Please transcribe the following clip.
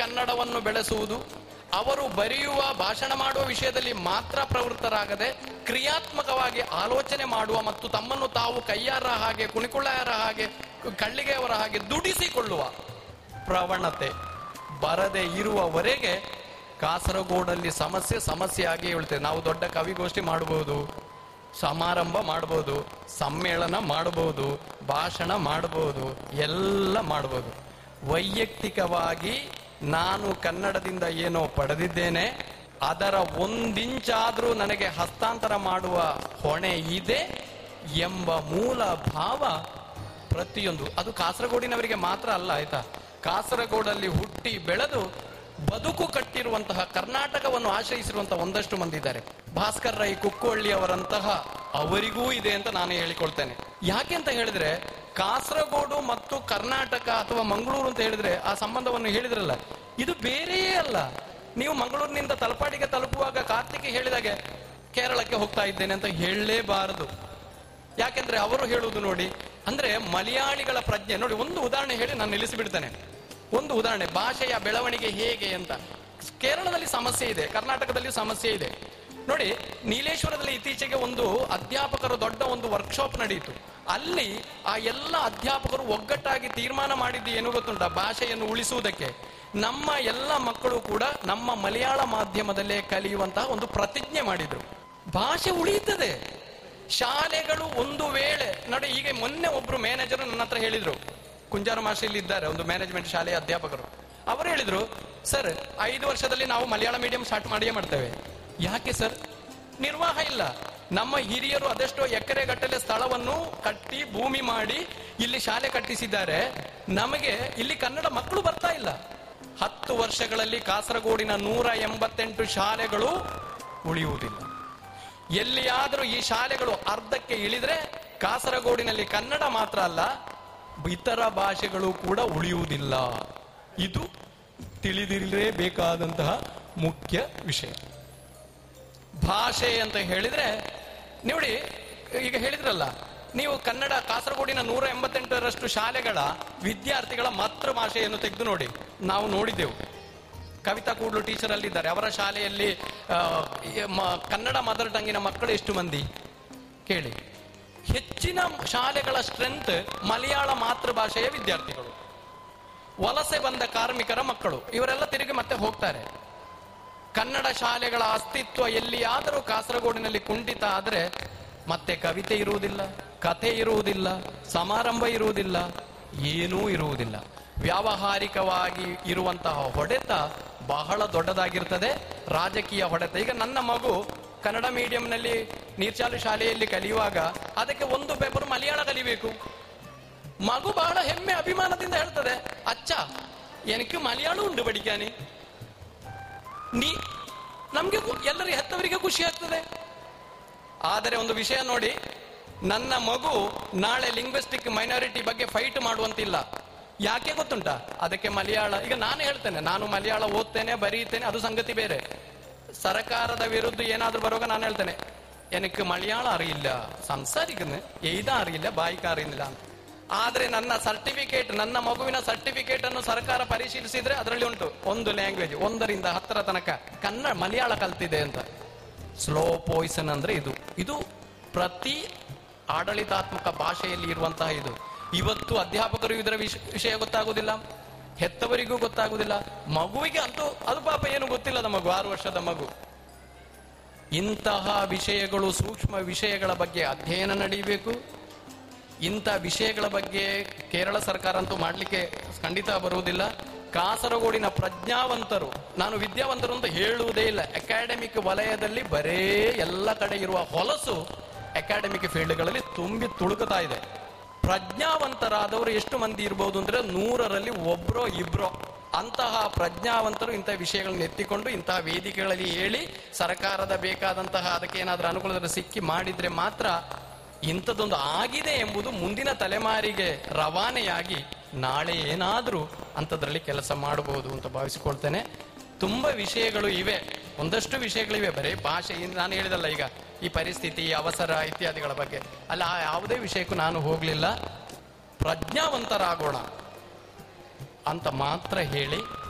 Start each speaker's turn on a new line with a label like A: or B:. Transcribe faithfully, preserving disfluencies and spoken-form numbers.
A: ಕನ್ನಡವನ್ನು ಬೆಳೆಸುವುದು, ಅವರು ಬರೆಯುವ ಭಾಷಣ ಮಾಡುವ ವಿಷಯದಲ್ಲಿ ಮಾತ್ರ ಪ್ರವೃತ್ತರಾಗದೆ ಕ್ರಿಯಾತ್ಮಕವಾಗಿ ಆಲೋಚನೆ ಮಾಡುವ ಮತ್ತು ತಮ್ಮನ್ನು ತಾವು ಕೈಯಾರ ಹಾಗೆ, ಕುಣಿಕುಳ್ಳಾಯರ ಹಾಗೆ, ಕಳ್ಳಿಗೆಯವರ ಹಾಗೆ ದುಡಿಸಿಕೊಳ್ಳುವ ಪ್ರವಣತೆ ಬರದೆ ಇರುವವರೆಗೆ ಕಾಸರಗೋಡಲ್ಲಿ ಸಮಸ್ಯೆ ಸಮಸ್ಯೆಯಾಗಿ ಹೇಳ್ತೇವೆ. ನಾವು ದೊಡ್ಡ ಕವಿಗೋಷ್ಠಿ ಮಾಡಬಹುದು, ಸಮಾರಂಭ ಮಾಡಬಹುದು, ಸಮ್ಮೇಳನ ಮಾಡಬಹುದು, ಭಾಷಣ ಮಾಡಬಹುದು, ಎಲ್ಲ ಮಾಡಬಹುದು. ವೈಯಕ್ತಿಕವಾಗಿ ನಾನು ಕನ್ನಡದಿಂದ ಏನೋ ಪಡೆದಿದ್ದೇನೆ, ಅದರ ಒಂದಿಂಚಾದ್ರೂ ನನಗೆ ಹಸ್ತಾಂತರ ಮಾಡುವ ಹೊಣೆ ಇದೆ ಎಂಬ ಮೂಲ ಭಾವ ಪ್ರತಿಯೊಂದು, ಅದು ಕಾಸರಗೋಡಿನವರಿಗೆ ಮಾತ್ರ ಅಲ್ಲ, ಆಯ್ತಾ. ಕಾಸರಗೋಡಲ್ಲಿ ಹುಟ್ಟಿ ಬೆಳೆದು ಬದುಕು ಕಟ್ಟಿರುವಂತಹ, ಕರ್ನಾಟಕವನ್ನು ಆಶ್ರಯಿಸಿರುವಂತಹ ಒಂದಷ್ಟು ಮಂದಿ ಇದ್ದಾರೆ. ಭಾಸ್ಕರ್ ರೈ ಕುಕ್ಕೋಳ್ಳಿ ಅವರಂತಹ ಅವರಿಗೂ ಇದೆ ಅಂತ ನಾನು ಹೇಳಿಕೊಳ್ತೇನೆ. ಯಾಕೆ ಅಂತ ಹೇಳಿದ್ರೆ, ಕಾಸರಗೋಡು ಮತ್ತು ಕರ್ನಾಟಕ ಅಥವಾ ಮಂಗಳೂರು ಅಂತ ಹೇಳಿದ್ರೆ ಆ ಸಂಬಂಧವನ್ನು ಹೇಳಿದ್ರಲ್ಲ, ಇದು ಬೇರೆಯೇ ಅಲ್ಲ. ನೀವು ಮಂಗಳೂರಿನಿಂದ ತಲಪಾಡಿಗೆ ತಲುಪುವಾಗ ಕಾರ್ತಿಕ್ ಹೇಳಿದಾಗೆ ಕೇರಳಕ್ಕೆ ಹೋಗ್ತಾ ಇದ್ದೇನೆ ಅಂತ ಹೇಳಲೇಬಾರದು. ಯಾಕೆಂದ್ರೆ ಅವರು ಹೇಳುವುದು ನೋಡಿ, ಅಂದ್ರೆ ಮಲಯಾಳಿಗಳ ಪ್ರಜ್ಞೆ ನೋಡಿ. ಒಂದು ಉದಾಹರಣೆ ಹೇಳಿ ನಾನು ನಿಲ್ಲಿಸಿಬಿಡ್ತೇನೆ. ಒಂದು ಉದಾಹರಣೆ, ಭಾಷೆಯ ಬೆಳವಣಿಗೆ ಹೇಗೆ ಅಂತ. ಕೇರಳದಲ್ಲಿ ಸಮಸ್ಯೆ ಇದೆ, ಕರ್ನಾಟಕದಲ್ಲಿ ಸಮಸ್ಯೆ ಇದೆ ನೋಡಿ. ನೀಲೇಶ್ವರದಲ್ಲಿ ಇತ್ತೀಚೆಗೆ ಒಂದು ಅಧ್ಯಾಪಕರು ದೊಡ್ಡ ಒಂದು ವರ್ಕ್ಶಾಪ್ ನಡೆಯಿತು. ಅಲ್ಲಿ ಆ ಎಲ್ಲ ಅಧ್ಯಾಪಕರು ಒಗ್ಗಟ್ಟಾಗಿ ತೀರ್ಮಾನ ಮಾಡಿದ್ದು ಏನು ಗೊತ್ತುಂಟ, ಭಾಷೆಯನ್ನು ಉಳಿಸುವುದಕ್ಕೆ ನಮ್ಮ ಎಲ್ಲ ಮಕ್ಕಳು ಕೂಡ ನಮ್ಮ ಮಲಯಾಳ ಮಾಧ್ಯಮದಲ್ಲೇ ಕಲಿಯುವಂತಹ ಒಂದು ಪ್ರತಿಜ್ಞೆ ಮಾಡಿದ್ರು. ಭಾಷೆ ಉಳಿಯುತ್ತದೆ. ಶಾಲೆಗಳು ಒಂದು ವೇಳೆ ನೋಡಿ, ಈಗ ಮೊನ್ನೆ ಒಬ್ರು ಮ್ಯಾನೇಜರ್ ನನ್ನ ಹತ್ರ ಹೇಳಿದ್ರು, ಕುಂಜಾರ ಮಾಷಿಯಲ್ಲಿ ಇದ್ದಾರೆ ಒಂದು ಮ್ಯಾನೇಜ್ಮೆಂಟ್ ಶಾಲೆಯ ಅಧ್ಯಾಪಕರು. ಅವರು ಹೇಳಿದ್ರು, ಸರ್ ಐದು ವರ್ಷದಲ್ಲಿ ನಾವು ಮಲಯಾಳ ಮೀಡಿಯಂ ಸ್ಟಾರ್ಟ್ ಮಾಡಿಯೇ ಮಾಡ್ತೇವೆ. ಯಾಕೆ ಸರ್? ನಿರ್ವಾಹ ಇಲ್ಲ. ನಮ್ಮ ಹಿರಿಯರು ಅದೆಷ್ಟೋ ಎಕರೆ ಗಟ್ಟಲೆ ಸ್ಥಳವನ್ನು ಕಟ್ಟಿ ಭೂಮಿ ಮಾಡಿ ಇಲ್ಲಿ ಶಾಲೆ ಕಟ್ಟಿಸಿದ್ದಾರೆ. ನಮಗೆ ಇಲ್ಲಿ ಕನ್ನಡ ಮಕ್ಕಳು ಬರ್ತಾ ಇಲ್ಲ. ಹತ್ತು ವರ್ಷಗಳಲ್ಲಿ ಕಾಸರಗೋಡಿನ ನೂರ ಎಂಬತ್ತೆಂಟು ಶಾಲೆಗಳು ಉಳಿಯುವುದಿಲ್ಲ. ಎಲ್ಲಿಯಾದರೂ ಈ ಶಾಲೆಗಳು ಅರ್ಧಕ್ಕೆ ಇಳಿದ್ರೆ ಕಾಸರಗೋಡಿನಲ್ಲಿ ಕನ್ನಡ ಮಾತ್ರ ಅಲ್ಲ, ಇತರ ಭಾಷೆಗಳು ಕೂಡ ಉಳಿಯುವುದಿಲ್ಲ. ಇದು ತಿಳಿದಿರಲೇಬೇಕಾದಂತಹ ಮುಖ್ಯ ವಿಷಯ. ಭಾಷೆ ಅಂತ ಹೇಳಿದ್ರೆ ನೋಡಿ, ಈಗ ಹೇಳಿದ್ರಲ್ಲ ನೀವು, ಕನ್ನಡ ಕಾಸರಗೋಡಿನ ನೂರ ಎಂಬತ್ತೆಂಟರಷ್ಟು ಶಾಲೆಗಳ ವಿದ್ಯಾರ್ಥಿಗಳ ಮಾತೃ ಭಾಷೆಯನ್ನು ತೆಗೆದು ನೋಡಿ. ನಾವು ನೋಡಿದ್ದೆವು. ಕವಿತಾ ಕೂಡ್ಲು ಟೀಚರ್ ಅಲ್ಲಿದ್ದಾರೆ, ಅವರ ಶಾಲೆಯಲ್ಲಿ ಕನ್ನಡ ಮದರ್ ಟಂಗಿನ ಮಕ್ಕಳು ಎಷ್ಟು ಮಂದಿ ಕೇಳಿ. ಹೆಚ್ಚಿನ ಶಾಲೆಗಳ ಸ್ಟ್ರೆಂತ್ ಮಲಯಾಳ ಮಾತೃಭಾಷೆಯ ವಿದ್ಯಾರ್ಥಿಗಳು, ವಲಸೆ ಬಂದ ಕಾರ್ಮಿಕರ ಮಕ್ಕಳು, ಇವರೆಲ್ಲ ತಿರುಗಿ ಮತ್ತೆ ಹೋಗ್ತಾರೆ. ಕನ್ನಡ ಶಾಲೆಗಳ ಅಸ್ತಿತ್ವ ಎಲ್ಲಿಯಾದರೂ ಕಾಸರಗೋಡಿನಲ್ಲಿ ಕುಂಠಿತ ಆದ್ರೆ ಮತ್ತೆ ಕವಿತೆ ಇರುವುದಿಲ್ಲ, ಕಥೆ ಇರುವುದಿಲ್ಲ, ಸಮಾರಂಭ ಇರುವುದಿಲ್ಲ, ಏನೂ ಇರುವುದಿಲ್ಲ. ವ್ಯಾವಹಾರಿಕವಾಗಿ ಇರುವಂತಹ ಹೊಡೆತ ಬಹಳ ದೊಡ್ಡದಾಗಿರ್ತದೆ, ರಾಜಕೀಯ ಹೊಡೆತ. ಈಗ ನನ್ನ ಮಗು ಕನ್ನಡ ಮೀಡಿಯಂನಲ್ಲಿ ನೀರ್ಚಾಲು ಶಾಲೆಯಲ್ಲಿ ಕಲಿಯುವಾಗ ಅದಕ್ಕೆ ಒಂದು ಪೇಪರ್ ಮಲಯಾಳ ಕಲಿಬೇಕು. ಮಗು ಬಹಳ ಹೆಮ್ಮೆ ಅಭಿಮಾನದಿಂದ ಹೇಳ್ತದೆ, ಅಚ್ಚ ಎನಕ್ಕೆ ಮಲಯಾಳ ಉಂಟು ಬಡಿಕಾನಿ. ನೀ ನಮ್ಗೆ ಎಲ್ಲರಿಗೆ ಹೆತ್ತವರಿಗೆ ಖುಷಿ ಆಗ್ತದೆ. ಆದರೆ ಒಂದು ವಿಷಯ ನೋಡಿ, ನನ್ನ ಮಗು ನಾಳೆ ಲಿಂಗ್ವಿಸ್ಟಿಕ್ ಮೈನಾರಿಟಿ ಬಗ್ಗೆ ಫೈಟ್ ಮಾಡುವಂತಿಲ್ಲ. ಯಾಕೆ ಗೊತ್ತುಂಟ? ಅದಕ್ಕೆ ಮಲಯಾಳ. ಈಗ ನಾನು ಹೇಳ್ತೇನೆ, ನಾನು ಮಲಯಾಳ ಓದ್ತೇನೆ, ಬರೀತೇನೆ, ಅದು ಸಂಗತಿ ಬೇರೆ. ಸರ್ಕಾರದ ವಿರುದ್ಧ ಏನಾದ್ರೂ ಬರುವಾಗ ನಾನು ಹೇಳ್ತೇನೆ, ಎನಕ್ಕೆ ಮಲಯಾಳ ಅರಿಯಿಲ್ಲ, ಸಂಸಾರಿಕನ ಎಯ್ದ ಅರಿಯಿಲ್ಲ, ಬಾಯಿಕ ಅರಿಯಿಲ್ಲ ಅಂತ. ಆದ್ರೆ ನನ್ನ ಸರ್ಟಿಫಿಕೇಟ್, ನನ್ನ ಮಗುವಿನ ಸರ್ಟಿಫಿಕೇಟ್ ಅನ್ನು ಸರ್ಕಾರ ಪರಿಶೀಲಿಸಿದ್ರೆ ಅದರಲ್ಲಿ ಉಂಟು ಒಂದು ಲ್ಯಾಂಗ್ವೇಜ್, ಒಂದರಿಂದ ಹತ್ತರ ತನಕ ಕನ್ನಡ ಮಲಯಾಳ ಕಲ್ತಿದೆ ಅಂತ. ಸ್ಲೋ ಪಾಯ್ಸನ್ ಅಂದ್ರೆ ಇದು. ಇದು ಪ್ರತಿ ಆಡಳಿತಾತ್ಮಕ ಭಾಷೆಯಲ್ಲಿ ಇರುವಂತಹ ಇದು. ಇವತ್ತು ಅಧ್ಯಾಪಕರು ಇದರ ವಿಷಯ ಗೊತ್ತಾಗುವುದಿಲ್ಲ, ಹೆತ್ತವರಿಗೂ ಗೊತ್ತಾಗುವುದಿಲ್ಲ, ಮಗುವಿಗೆ ಅಂತೂ ಅದು ಪಾಪ ಏನು ಗೊತ್ತಿಲ್ಲದ ಮಗು, ಆರು ವರ್ಷದ ಮಗು. ಇಂತಹ ವಿಷಯಗಳು, ಸೂಕ್ಷ್ಮ ವಿಷಯಗಳ ಬಗ್ಗೆ ಅಧ್ಯಯನ ನಡೆಯಬೇಕು. ಇಂಥ ವಿಷಯಗಳ ಬಗ್ಗೆ ಕೇರಳ ಸರ್ಕಾರ ಅಂತೂ ಮಾಡಲಿಕ್ಕೆ ಖಂಡಿತ ಬರುವುದಿಲ್ಲ. ಕಾಸರಗೋಡಿನ ಪ್ರಜ್ಞಾವಂತರು, ನಾನು ವಿದ್ಯಾವಂತರು ಅಂತ ಹೇಳುವುದೇ ಇಲ್ಲ, ಅಕಾಡೆಮಿಕ್ ವಲಯದಲ್ಲಿ ಬರೇ ಎಲ್ಲ ಕಡೆ ಇರುವ ಹೊಲಸು ಅಕಾಡೆಮಿಕ್ ಫೀಲ್ಡ್ಗಳಲ್ಲಿ ತುಂಬಿ ತುಳುಕುತ್ತಾ ಇದೆ. ಪ್ರಜ್ಞಾವಂತರಾದವರು ಎಷ್ಟು ಮಂದಿ ಇರಬಹುದು ಅಂದ್ರೆ ನೂರರಲ್ಲಿ ಒಬ್ರೋ ಇಬ್ರೋ. ಅಂತಹ ಪ್ರಜ್ಞಾವಂತರು ಇಂತಹ ವಿಷಯಗಳನ್ನು ಎತ್ತಿಕೊಂಡು ಇಂತಹ ವೇದಿಕೆಗಳಲ್ಲಿ ಹೇಳಿ ಸರ್ಕಾರದ ಬೇಕಾದಂತಹ ಅದಕ್ಕೆ ಏನಾದ್ರೂ ಅನುಕೂಲದಲ್ಲಿ ಸಿಕ್ಕಿ ಮಾಡಿದ್ರೆ ಮಾತ್ರ ಇಂಥದ್ದೊಂದು ಆಗಿದೆ ಎಂಬುದು ಮುಂದಿನ ತಲೆಮಾರಿಗೆ ರವಾನೆಯಾಗಿ ನಾಳೆ ಏನಾದ್ರೂ ಅಂಥದ್ರಲ್ಲಿ ಕೆಲಸ ಮಾಡಬಹುದು ಅಂತ ಭಾವಿಸಿಕೊಳ್ತೇನೆ. ತುಂಬಾ ವಿಷಯಗಳು ಇವೆ, ಒಂದಷ್ಟು ವಿಷಯಗಳಿವೆ. ಬರೀ ಭಾಷೆ, ನಾನು ಹೇಳಿದಲ್ಲ ಈಗ ಈ ಪರಿಸ್ಥಿತಿ, ಅವಸರ ಇತ್ಯಾದಿಗಳ ಬಗ್ಗೆ ಅಲ್ಲ, ಯಾವುದೇ ವಿಷಯಕ್ಕೂ ನಾನು ಹೋಗ್ಲಿಲ್ಲ. ಪ್ರಜ್ಞಾವಂತರಾಗೋಣ ಅಂತ ಮಾತ್ರ ಹೇಳಿ